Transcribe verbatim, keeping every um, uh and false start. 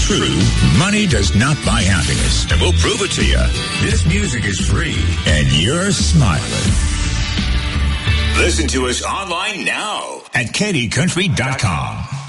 true. Money does not buy happiness. And we'll prove it to you. This music is free. And you're smiling. Listen to us online now at katie country dot com.